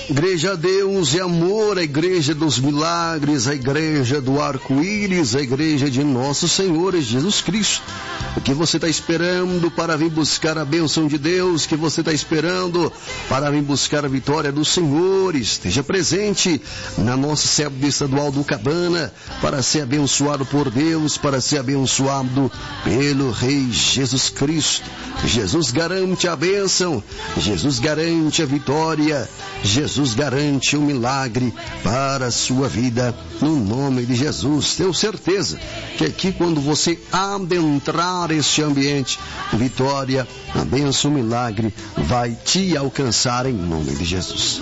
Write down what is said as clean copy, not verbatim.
Igreja Deus e Amor, a igreja dos milagres, a igreja do arco-íris, a igreja de nosso Senhor Jesus Cristo. O que você está esperando para vir buscar a bênção de Deus? O que você está esperando para vir buscar a vitória do Senhor? Esteja presente na nossa sede estadual do Cabana para ser abençoado por Deus, para ser abençoado pelo Rei Jesus Cristo. Jesus garante a bênção, Jesus garante a vitória, Jesus garante um milagre para a sua vida, no nome de Jesus. Tenho certeza que aqui, quando você adentrar este ambiente, vitória, a bênção, o milagre vai te alcançar em nome de Jesus.